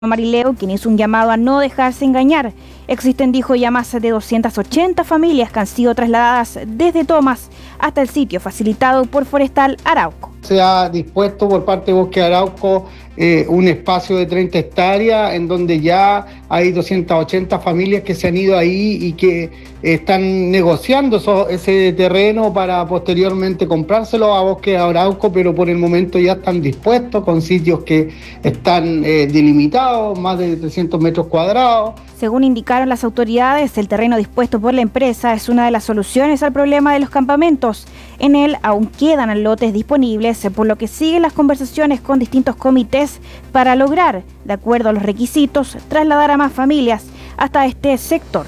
Marileo, quien hizo un llamado a no dejarse engañar. Existen, dijo, ya más de 280 familias que han sido trasladadas desde Tomas hasta el sitio facilitado por Forestal Arauco. Se ha dispuesto por parte de Bosque Arauco un espacio de 30 hectáreas en donde ya hay 280 familias que se han ido ahí y que están negociando ese terreno para posteriormente comprárselo a Bosque Arauco, pero por el momento ya están dispuestos con sitios que están delimitados, más de 300 metros cuadrados. Según indicaron las autoridades, el terreno dispuesto por la empresa es una de las soluciones al problema de los campamentos. En él aún quedan lotes disponibles, por lo que siguen las conversaciones con distintos comités para lograr, de acuerdo a los requisitos, trasladar a más familias hasta este sector.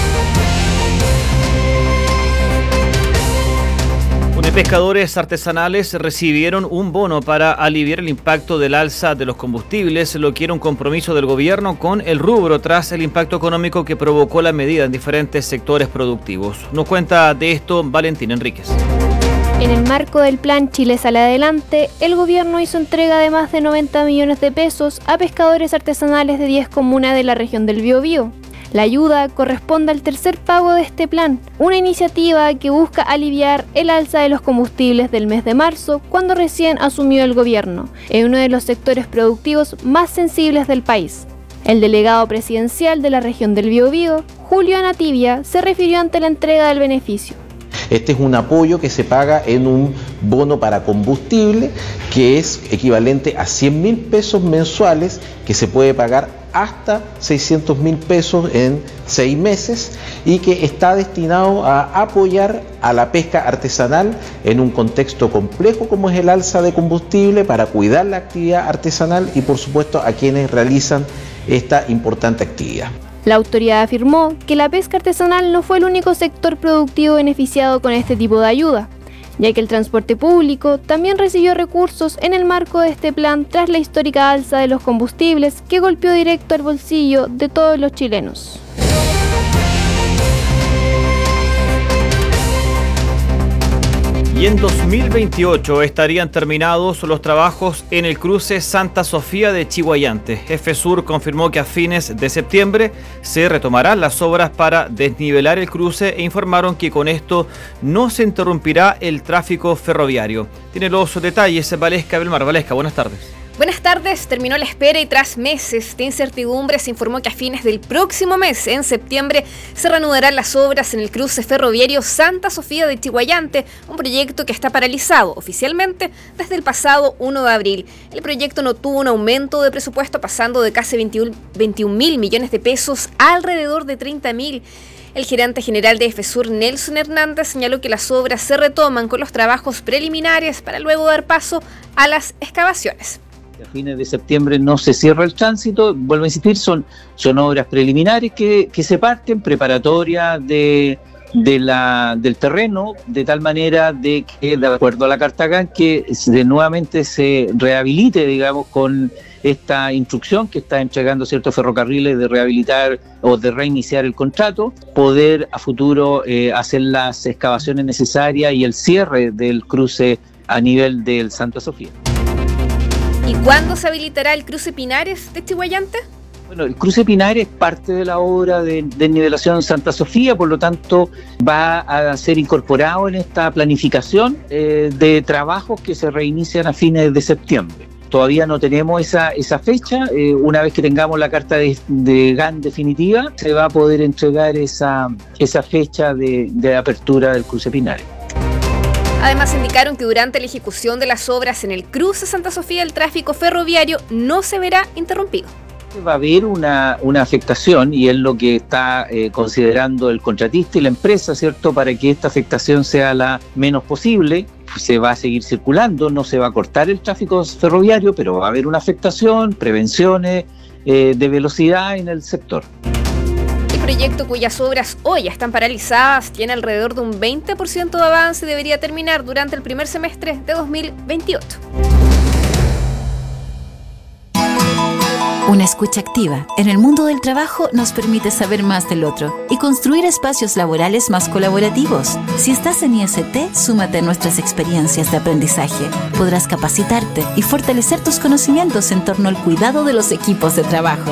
Pescadores artesanales recibieron un bono para aliviar el impacto del alza de los combustibles, lo que era un compromiso del gobierno con el rubro tras el impacto económico que provocó la medida en diferentes sectores productivos. Nos cuenta de esto Valentín Enríquez. En el marco del plan Chile Sale Adelante, el gobierno hizo entrega de más de 90 millones de pesos a pescadores artesanales de 10 comunas de la región del Biobío. La ayuda corresponde al tercer pago de este plan, una iniciativa que busca aliviar el alza de los combustibles del mes de marzo, cuando recién asumió el gobierno, en uno de los sectores productivos más sensibles del país. El delegado presidencial de la región del Biobío, Julio Anativia, se refirió ante la entrega del beneficio. Este es un apoyo que se paga en un bono para combustible que es equivalente a 100.000 pesos mensuales, que se puede pagar hasta 600.000 pesos en 6 meses y que está destinado a apoyar a la pesca artesanal en un contexto complejo como es el alza de combustible, para cuidar la actividad artesanal y por supuesto a quienes realizan esta importante actividad. La autoridad afirmó que la pesca artesanal no fue el único sector productivo beneficiado con este tipo de ayuda, ya que el transporte público también recibió recursos en el marco de este plan tras la histórica alza de los combustibles que golpeó directo al bolsillo de todos los chilenos. Y en 2028 estarían terminados los trabajos en el cruce Santa Sofía de Chiguayante. FSUR confirmó que a fines de septiembre se retomarán las obras para desnivelar el cruce e informaron que con esto no se interrumpirá el tráfico ferroviario. Tiene los detalles Valesca Belmar. Valesca, buenas tardes. Buenas tardes, terminó la espera y tras meses de incertidumbre se informó que a fines del próximo mes, en septiembre, se reanudarán las obras en el cruce ferroviario Santa Sofía de Chiguayante, un proyecto que está paralizado oficialmente desde el pasado 1 de abril. El proyecto no tuvo un aumento de presupuesto, pasando de casi 21.000 millones de pesos a alrededor de 30.000. El gerente general de FSUR, Nelson Hernández, señaló que las obras se retoman con los trabajos preliminares para luego dar paso a las excavaciones. A fines de septiembre no se cierra el tránsito, vuelvo a insistir, son obras preliminares que se parten, preparatorias del terreno, de tal manera de que, de acuerdo a la Carta GAN, que nuevamente se rehabilite, digamos, con esta instrucción que está entregando ciertos ferrocarriles de rehabilitar o de reiniciar el contrato, poder a futuro hacer las excavaciones necesarias y el cierre del cruce a nivel del Santa Sofía. ¿Y cuándo se habilitará el cruce Pinares de Chiguayante? Bueno, el cruce Pinares es parte de la obra de nivelación Santa Sofía, por lo tanto va a ser incorporado en esta planificación de trabajos que se reinician a fines de septiembre. Todavía no tenemos esa fecha. Una vez que tengamos la carta de GAN definitiva, se va a poder entregar esa fecha de apertura del cruce Pinares. Además, indicaron que durante la ejecución de las obras en el cruce Santa Sofía, el tráfico ferroviario no se verá interrumpido. Va a haber una afectación, y es lo que está considerando el contratista y la empresa, ¿cierto?, para que esta afectación sea la menos posible. Se va a seguir circulando, no se va a cortar el tráfico ferroviario, pero va a haber una afectación, prevenciones de velocidad en el sector. El proyecto, cuyas obras hoy están paralizadas, tiene alrededor de un 20% de avance y debería terminar durante el primer semestre de 2028. Una escucha activa en el mundo del trabajo nos permite saber más del otro y construir espacios laborales más colaborativos. Si estás en IST, súmate a nuestras experiencias de aprendizaje. Podrás capacitarte y fortalecer tus conocimientos en torno al cuidado de los equipos de trabajo.